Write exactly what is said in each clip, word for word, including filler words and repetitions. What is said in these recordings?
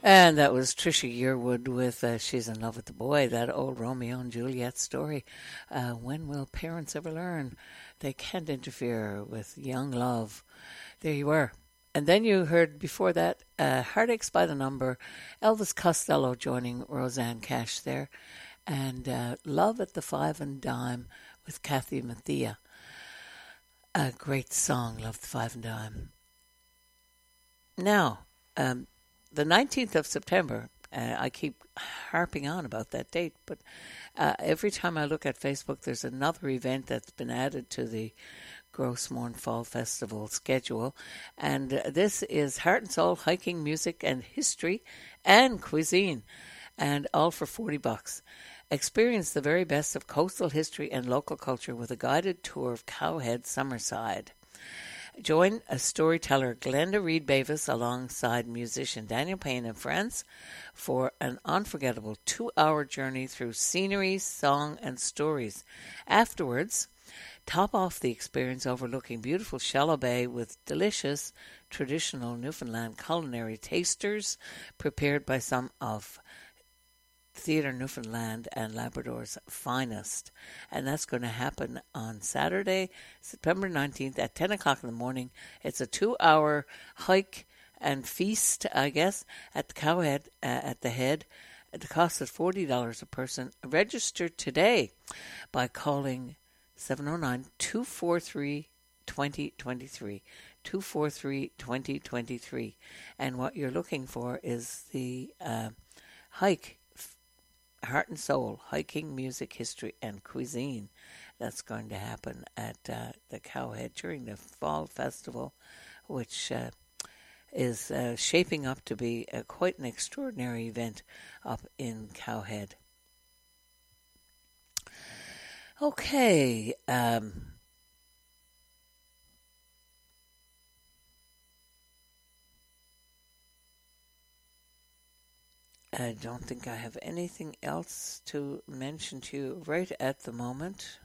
And that was Trisha Yearwood with uh, She's in Love with the Boy, that old Romeo and Juliet story. Uh, when will parents ever learn they can't interfere with young love? There you were. And then you heard before that uh, Heartaches by the Number, Elvis Costello joining Roseanne Cash there, and uh, Love at the Five and Dime with Kathy Matthia. A great song, Love at the Five and Dime. Now, um, the nineteenth of September, uh, I keep harping on about that date, but uh, every time I look at Facebook, there's another event that's been added to the Gross Mourn Fall Festival schedule, and uh, this is Heart and Soul Hiking, Music and History and Cuisine, and all for forty bucks. Experience the very best of coastal history and local culture with a guided tour of Cowhead Summerside. Join a storyteller, Glenda Reed Bavis, alongside musician Daniel Payne and friends for an unforgettable two-hour journey through scenery, song, and stories. Afterwards, top off the experience overlooking beautiful Shallow Bay with delicious traditional Newfoundland culinary tasters prepared by some of Theatre Newfoundland and Labrador's finest. And that's going to happen on Saturday, September nineteenth at ten o'clock in the morning. It's a two-hour hike and feast, I guess, at the Cowhead, uh, at the head. The cost is forty dollars a person. Register today by calling seven oh nine, two four three, two oh two three. two four three, two oh two three. And what you're looking for is the uh, hike, Heart and Soul, Hiking, Music, History, and Cuisine. That's going to happen at uh, the Cowhead during the Fall Festival, which uh, is uh, shaping up to be uh, quite an extraordinary event up in Cowhead. Okay. Um, I don't think I have anything else to mention to you right at the moment.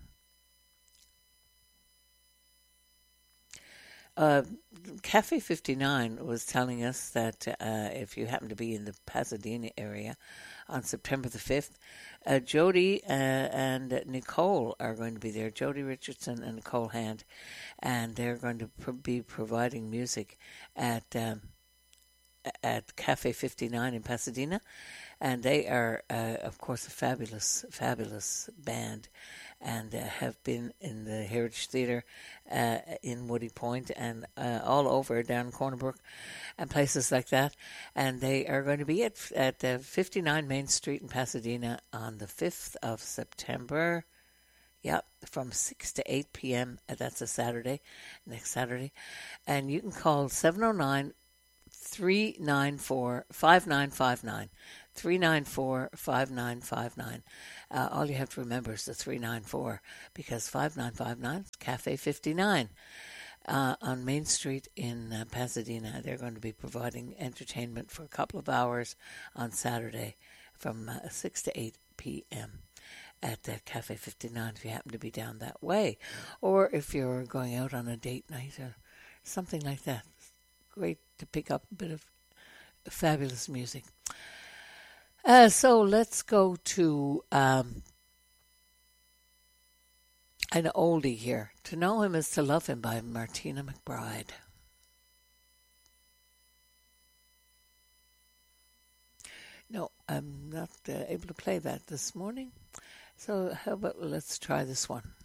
Uh, Cafe fifty-nine was telling us that uh, if you happen to be in the Pasadena area on September the fifth, uh, Jody uh, and Nicole are going to be there, Jody Richardson and Nicole Hand, and they're going to pro- be providing music at um, at Cafe fifty-nine in Pasadena, and they are, uh, of course, a fabulous, fabulous band, and uh, have been in the Heritage Theatre uh, in Woody Point and uh, all over down Cornerbrook and places like that. And they are going to be at at uh, fifty-nine Main Street in Pasadena on the fifth of September. Yep, from six to eight p.m. That's a Saturday, next Saturday. And you can call seven oh nine, three nine four, five nine five nine. three nine four, five nine five nine. Uh, all you have to remember is the three nine four, because five nine five nine is Cafe fifty-nine uh, on Main Street in uh, Pasadena. They're going to be providing entertainment for a couple of hours on Saturday from uh, six to eight p.m. at uh, Cafe fifty-nine if you happen to be down that way. Or if you're going out on a date night or something like that. Great to pick up a bit of fabulous music. Uh, so let's go to um, an oldie here. To Know Him is to Love Him by Martina McBride. No, I'm not uh, able to play that this morning. So how about let's try this one.